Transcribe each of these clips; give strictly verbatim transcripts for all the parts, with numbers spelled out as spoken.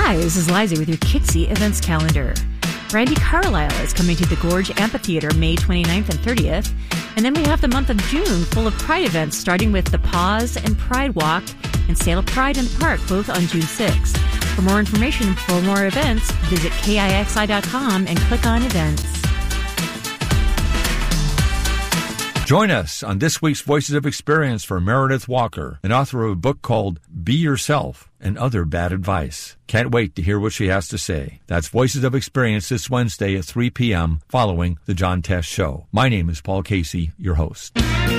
Hi, this is Liza with your Kitsy events calendar. Randy Carlisle is coming to the Gorge Amphitheater May twenty-ninth and thirtieth. And then we have the month of June full of Pride events, starting with the Pause and Pride Walk and Sail of Pride in the Park, both on June sixth. For more information and for more events, visit K I X I dot com and click on events. Join us on this week's Voices of Experience for Meredith Walker, an author of a book called Be Yourself and Other Bad Advice. Can't wait to hear what she has to say. That's Voices of Experience this Wednesday at three p.m. following the John Test Show. My name is Paul Casey, your host.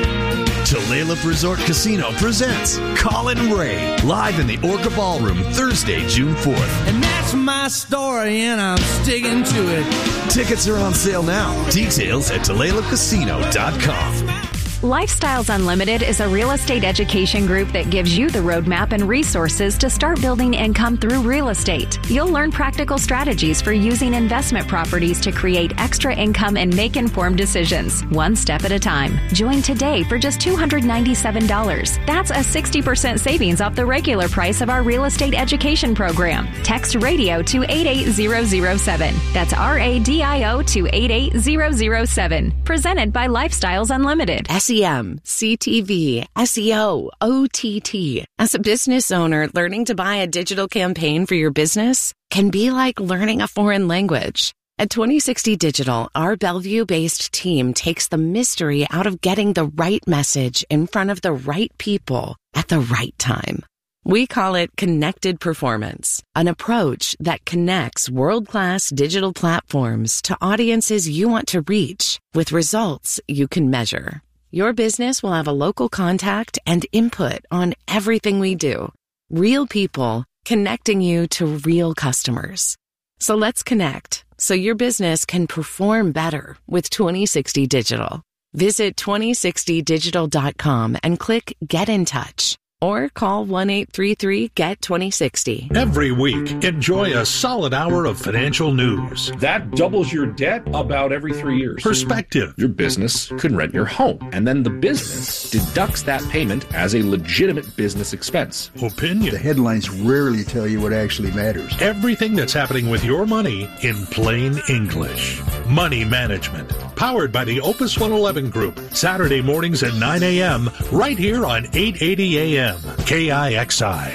Tulalip Resort Casino presents Colin Ray, live in the Orca Ballroom, Thursday, June fourth. And that's my story, and I'm sticking to it. Tickets are on sale now. Details at tulalip casino dot com. Lifestyles Unlimited is a real estate education group that gives you the roadmap and resources to start building income through real estate. You'll learn practical strategies for using investment properties to create extra income and make informed decisions, one step at a time. Join today for just two hundred ninety-seven dollars. That's a sixty percent savings off the regular price of our real estate education program. Text radio to eight eight zero zero seven. That's R A D I O to eight eight zero zero seven. Presented by Lifestyles Unlimited. S E M, C T V, S E O, O T T. As a business owner, learning to buy a digital campaign for your business can be like learning a foreign language. At twenty sixty Digital, our Bellevue-based team takes the mystery out of getting the right message in front of the right people at the right time. We call it Connected Performance, an approach that connects world-class digital platforms to audiences you want to reach with results you can measure. Your business will have a local contact and input on everything we do. Real people connecting you to real customers. So let's connect so your business can perform better with twenty sixty Digital. Visit twenty sixty digital dot com and click Get in Touch. Or call one eight three three G E T twenty sixty. Every week, enjoy a solid hour of financial news. That doubles your debt about every three years. Perspective. Your business could rent your home, and then the business deducts that payment as a legitimate business expense. Opinion. The headlines rarely tell you what actually matters. Everything that's happening with your money in plain English. Money Management. Powered by the Opus one eleven Group. Saturday mornings at nine a.m. right here on eight eighty a.m. K I X I.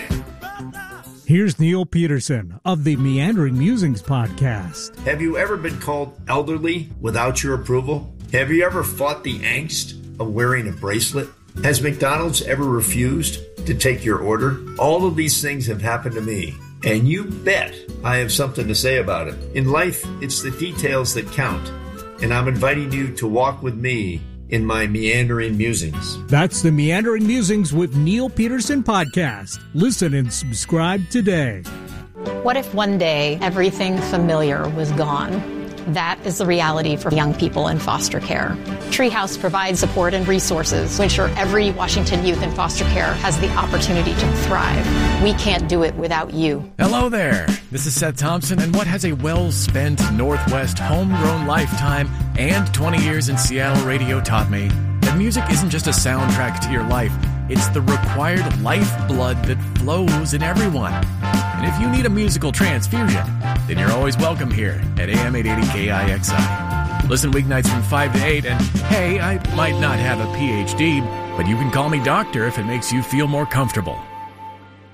Here's Neil Peterson of the Meandering Musings podcast. Have you ever been called elderly without your approval? Have you ever fought the angst of wearing a bracelet? Has McDonald's ever refused to take your order? All of these things have happened to me, and you bet I have something to say about it. In life, it's the details that count, and I'm inviting you to walk with me in my Meandering Musings. That's the Meandering Musings with Neil Peterson podcast. Listen and subscribe today. What if one day everything familiar was gone? That is the reality for young people in foster care. Treehouse provides support and resources to ensure every Washington youth in foster care has the opportunity to thrive. We can't do it without you. Hello there. This is Seth Thompson, and what has a well-spent Northwest homegrown lifetime and twenty years in Seattle radio taught me? That music isn't just a soundtrack to your life. It's the required lifeblood that flows in everyone. And if you need a musical transfusion, then you're always welcome here at A M eight eighty K I X I. Listen weeknights from five to eight, and hey, I might not have a P H D, but you can call me doctor if it makes you feel more comfortable.